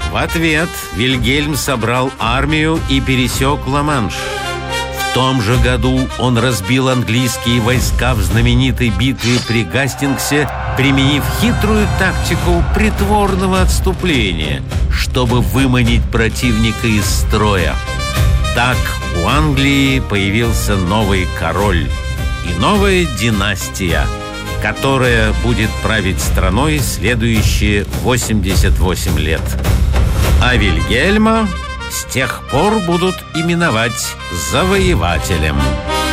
В ответ Вильгельм собрал армию и пересек Ла-Манш. В том же году он разбил английские войска в знаменитой битве при Гастингсе, применив хитрую тактику притворного отступления, чтобы выманить противника из строя. Так у Англии появился новый король и новая династия, которая будет править страной следующие 88 лет. А Вильгельма с тех пор будут именовать завоевателем.